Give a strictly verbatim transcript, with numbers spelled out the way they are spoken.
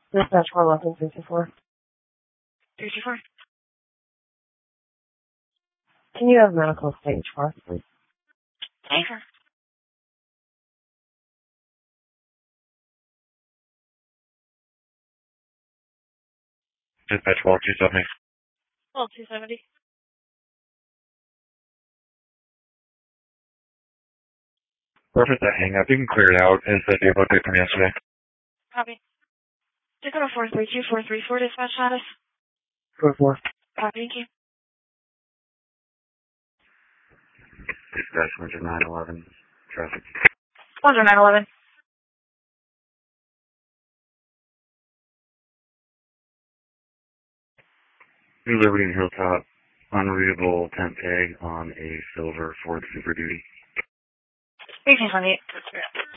Dispatch four eleven three two four. three two four. Can you have medical stage for us, please? Anchor. Dispatch twelve two seventy. twelve two seventy. Perfect, that hang up. You can clear it out as the date update from yesterday. Copy. Dakota four three two four three four, dispatch status. four four. Copy, thank you. Dispatch one nine eleven. Traffic. one nine eleven. New Liberty and Hilltop. Unreadable tent peg on a silver Ford Super Duty. eighteen twenty-eight.